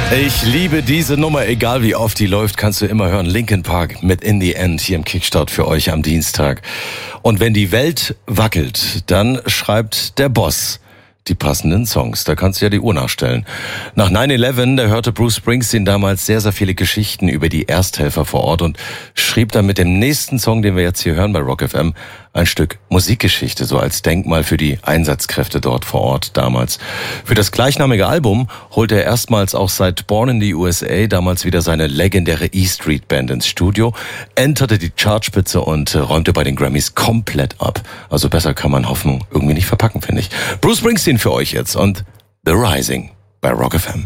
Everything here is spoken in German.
Ich liebe diese Nummer, egal wie oft die läuft, kannst du immer hören. Linkin Park mit In the End hier im Kickstart für euch am Dienstag. Und wenn die Welt wackelt, dann schreibt der Boss die passenden Songs. Da kannst du ja die Uhr nachstellen. Nach 9/11, da hörte Bruce Springsteen damals sehr, sehr viele Geschichten über die Ersthelfer vor Ort und schrieb dann mit dem nächsten Song, den wir jetzt hier hören bei Rock FM, ein Stück Musikgeschichte, so als Denkmal für die Einsatzkräfte dort vor Ort damals. Für das gleichnamige Album holte er erstmals auch seit Born in the USA damals wieder seine legendäre E-Street Band ins Studio, enterte die Chartspitze und räumte bei den Grammys komplett ab. Also besser kann man Hoffnung irgendwie nicht verpacken, finde ich. Bruce Springsteen für euch jetzt und The Rising bei Rock FM.